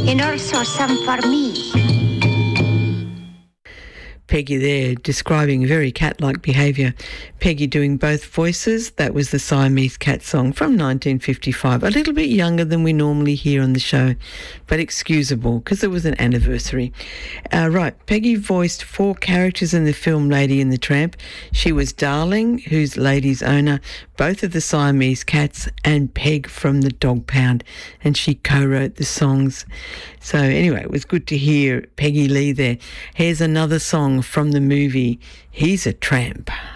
and also some for me. Peggy there describing very cat-like behaviour. Peggy doing both voices. That was the Siamese Cat song from 1955. A little bit younger than we normally hear on the show, but excusable because it was an anniversary. Right, Peggy voiced 4 characters in the film Lady and the Tramp. She was Darling, who's Lady's owner, both of the Siamese Cats, and Peg from the Dog Pound, and she co-wrote the songs. So anyway, it was good to hear Peggy Lee there. Here's another song from the movie He's a Tramp.